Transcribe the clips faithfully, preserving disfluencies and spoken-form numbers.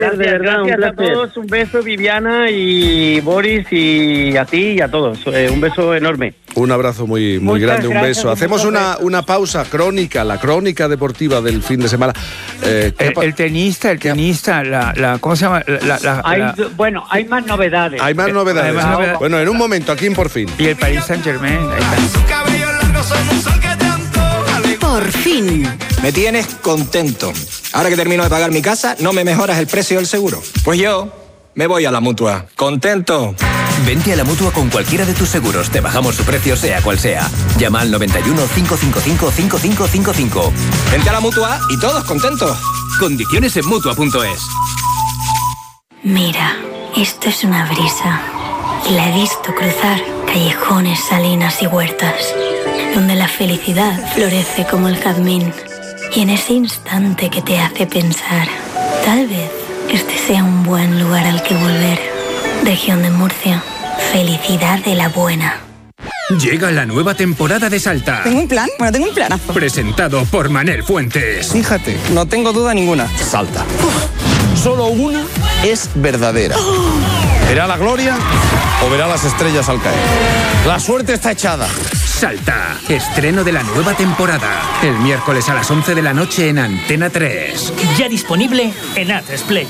Gracias, de verdad, gracias un a todos, un beso Viviana y Boris y a ti y a todos, eh, un beso enorme. Un abrazo muy, muy grande, un beso. Hacemos una, una pausa crónica, la crónica deportiva del fin de semana. Eh, el, el tenista, el tenista, la, la, ¿cómo se llama? La, la, hay, la... Bueno, hay más novedades. Hay más novedades. Hay más novedades. Bueno, en un momento, aquí en Por Fin. Y el Paris Saint-Germain, ahí está. Por fin. Me tienes contento. Ahora que termino de pagar mi casa, ¿no me mejoras el precio del seguro? Pues yo me voy a la Mutua. ¡Contento! Vente a la Mutua con cualquiera de tus seguros. Te bajamos su precio sea cual sea. Llama al noventa y uno, cinco cinco cinco, cinco cinco cinco cinco. Vente a la Mutua y todos contentos. Condiciones en Mutua punto es. Mira, esto es una brisa. Y la he visto cruzar callejones, salinas y huertas, donde la felicidad florece como el jazmín. Y en ese instante que te hace pensar, tal vez este sea un buen lugar al que volver. Región de Murcia, felicidad de la buena. Llega la nueva temporada de Salta. ¿Tengo un plan? Bueno, tengo un planazo. Presentado por Manel Fuentes. Fíjate, no tengo duda ninguna. Salta. Oh. Solo una es verdadera. Oh. ¿Verá la gloria o verá las estrellas al caer? La suerte está echada. Salta, estreno de la nueva temporada. El miércoles a las once de la noche en Antena tres. Ya disponible en Atresplayer.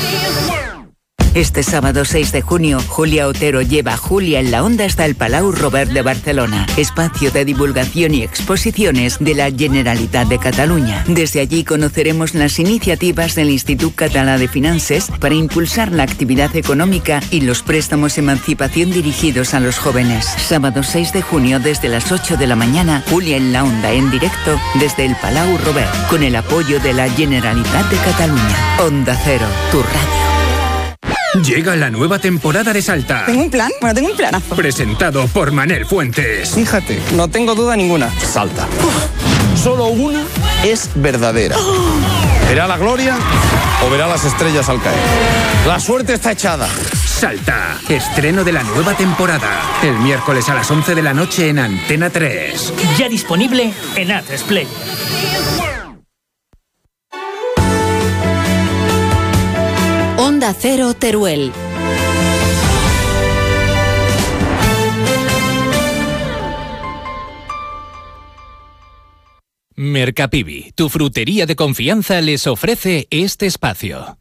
Este sábado seis de junio, Julia Otero lleva a Julia en la Onda hasta el Palau Robert de Barcelona, espacio de divulgación y exposiciones de la Generalitat de Cataluña. Desde allí conoceremos las iniciativas del Institut Català de Finances para impulsar la actividad económica y los préstamos emancipación dirigidos a los jóvenes. Sábado seis de junio desde las ocho de la mañana, Julia en la Onda en directo desde el Palau Robert, con el apoyo de la Generalitat de Cataluña. Onda Cero, tu radio. Llega la nueva temporada de Salta. ¿Tengo un plan? Bueno, tengo un planazo. Presentado por Manel Fuentes. Fíjate, no tengo duda ninguna. Salta. Oh. Solo una es verdadera. Oh. ¿Verá la gloria o verá las estrellas al caer? La suerte está echada. Salta, estreno de la nueva temporada. El miércoles a las once de la noche en Antena tres. Ya disponible en Atresplayer. Onda Cero Teruel. Mercapivi, tu frutería de confianza, les ofrece este espacio.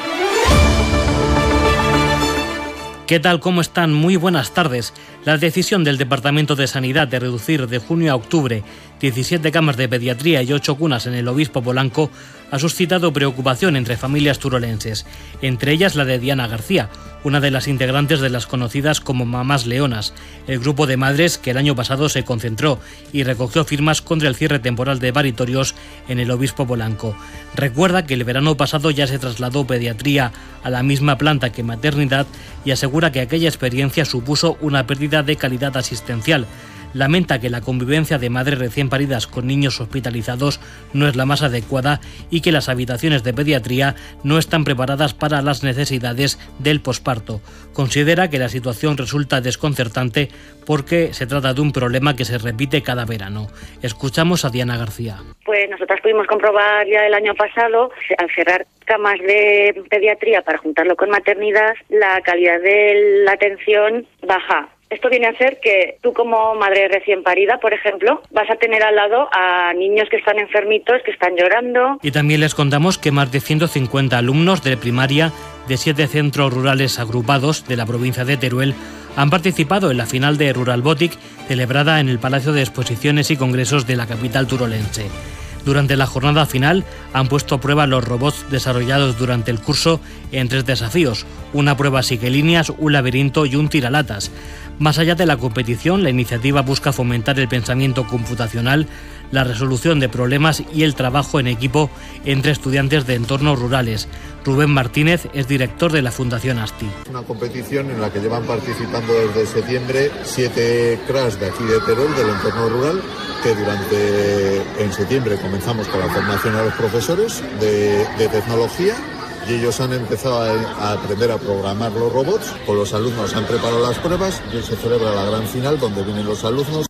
¿Qué tal? ¿Cómo están? Muy buenas tardes. La decisión del Departamento de Sanidad de reducir de junio a octubre diecisiete camas de pediatría y ocho cunas en el Obispo Polanco ha suscitado preocupación entre familias turolenses, entre ellas la de Diana García, una de las integrantes de las conocidas como Mamás Leonas, el grupo de madres que el año pasado se concentró y recogió firmas contra el cierre temporal de paritorios en el Obispo Polanco. Recuerda que el verano pasado ya se trasladó pediatría a la misma planta que maternidad y asegura que aquella experiencia supuso una pérdida de calidad asistencial. Lamenta que la convivencia de madres recién paridas con niños hospitalizados no es la más adecuada y que las habitaciones de pediatría no están preparadas para las necesidades del posparto. Considera que la situación resulta desconcertante porque se trata de un problema que se repite cada verano. Escuchamos a Diana García. Pues nosotras pudimos comprobar ya el año pasado, al cerrar camas de pediatría para juntarlo con maternidad, la calidad de la atención baja. Esto viene a ser que tú como madre recién parida, por ejemplo, vas a tener al lado a niños que están enfermitos, que están llorando. Y también les contamos que más de ciento cincuenta alumnos de primaria de siete centros rurales agrupados de la provincia de Teruel han participado en la final de Rural Botic celebrada en el Palacio de Exposiciones y Congresos de la capital turolense. Durante la jornada final han puesto a prueba los robots desarrollados durante el curso en tres desafíos, una prueba siguelíneas, un laberinto y un tiralatas. Más allá de la competición, la iniciativa busca fomentar el pensamiento computacional, la resolución de problemas y el trabajo en equipo entre estudiantes de entornos rurales. Rubén Martínez es director de la Fundación ASTI. Una competición en la que llevan participando desde septiembre siete cras de aquí de Teruel, del entorno rural, que durante en septiembre comenzamos con la formación a los profesores de, de tecnología. Y ellos han empezado a, a aprender a programar los robots. Con los alumnos han preparado las pruebas y hoy se celebra la gran final donde vienen los alumnos.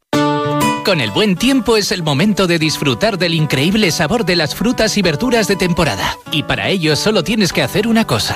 Con el buen tiempo es el momento de disfrutar del increíble sabor de las frutas y verduras de temporada. Y para ello solo tienes que hacer una cosa.